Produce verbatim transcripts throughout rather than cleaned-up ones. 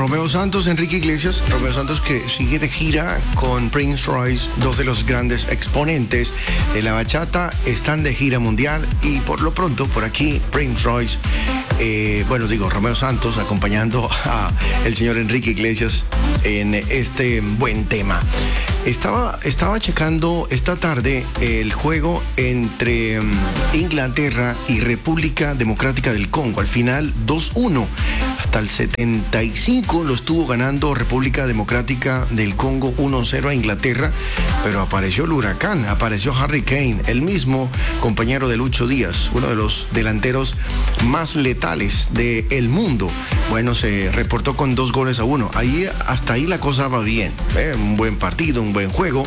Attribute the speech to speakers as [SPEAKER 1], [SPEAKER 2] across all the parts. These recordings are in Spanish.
[SPEAKER 1] Romeo Santos, Enrique Iglesias. Romeo Santos que sigue de gira con Prince Royce, dos de los grandes exponentes de la bachata, están de gira mundial y por lo pronto por aquí Prince Royce, eh, bueno digo Romeo Santos acompañando a el señor Enrique Iglesias en este buen tema. Estaba, estaba checando esta tarde el juego entre um, Inglaterra y República Democrática del Congo. Al final dos uno. Hasta el setenta y cinco lo estuvo ganando República Democrática del Congo uno cero a Inglaterra, pero apareció el huracán, apareció Harry Kane, el mismo compañero de Lucho Díaz, uno de los delanteros más letales del mundo. Bueno, se reportó con dos goles a uno. Ahí, hasta ahí la cosa va bien, ¿eh? Un buen partido, un buen juego.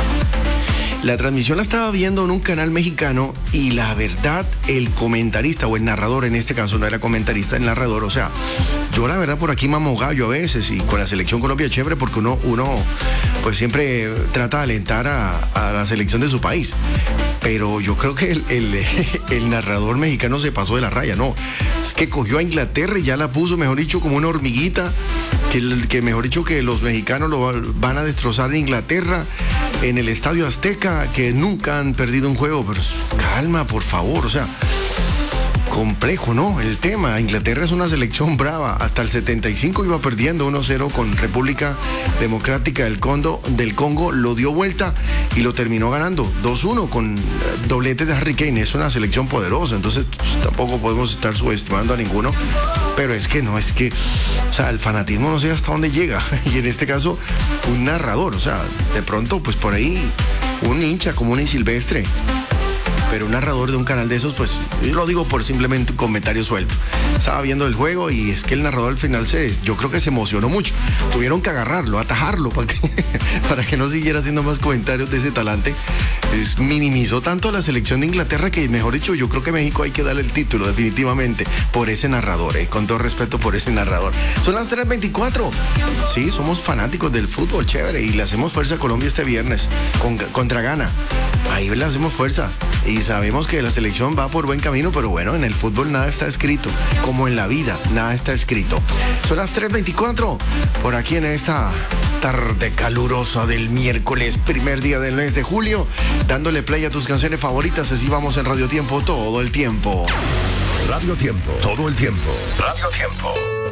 [SPEAKER 1] La transmisión la estaba viendo en un canal mexicano y la verdad, el comentarista o el narrador, en este caso no era comentarista, el narrador, o sea, yo la verdad por aquí mamo gallo a veces y con la selección Colombia chévere porque uno, uno pues siempre trata de alentar a, a la selección de su país. Pero yo creo que el, el, el narrador mexicano se pasó de la raya, no. Es que cogió a Inglaterra y ya la puso, mejor dicho, como una hormiguita, que, que mejor dicho que los mexicanos lo van a destrozar en Inglaterra, en el Estadio Azteca, que nunca han perdido un juego. Pero calma, por favor, o sea, complejo, ¿no? El tema, Inglaterra es una selección brava. Hasta el setenta y cinco iba perdiendo uno cero con República Democrática del Congo, del Congo, lo dio vuelta y lo terminó ganando dos uno con doblete de Harry Kane. Es una selección poderosa, entonces pues, tampoco podemos estar subestimando a ninguno. Pero es que no, es que, o sea, el fanatismo no sé hasta dónde llega. Y en este caso, un narrador, o sea, de pronto, pues por ahí, un hincha común y silvestre. Pero un narrador de un canal de esos, pues, yo lo digo por simplemente un comentario suelto. Estaba viendo el juego y es que el narrador al final se, yo creo que se emocionó mucho. Tuvieron que agarrarlo, atajarlo para que, para que no siguiera haciendo más comentarios de ese talante. Es, minimizó tanto a la selección de Inglaterra que, mejor dicho, yo creo que México hay que darle el título definitivamente por ese narrador, eh, con todo respeto por ese narrador. Son las tres veinticuatro. Sí, somos fanáticos del fútbol, chévere, y le hacemos fuerza a Colombia este viernes con, contra Ghana. Ahí le hacemos fuerza. Y sabemos que la selección va por buen camino, pero bueno, en el fútbol nada está escrito. Como en la vida, nada está escrito. Son las tres veinticuatro. Por aquí en esta tarde calurosa del miércoles, primer día del mes de julio, dándole play a tus canciones favoritas. Así vamos en Radio Tiempo todo el tiempo.
[SPEAKER 2] Radio Tiempo, todo el tiempo. Radio Tiempo.